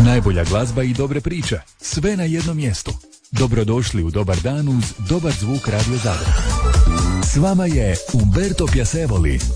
Najbolja glazba i dobre priče. Sve na jednom mjestu. Dobrodošli u Dobar dan uz dobar zvuk Radio Zadar. S vama je Umberto Piacevoli.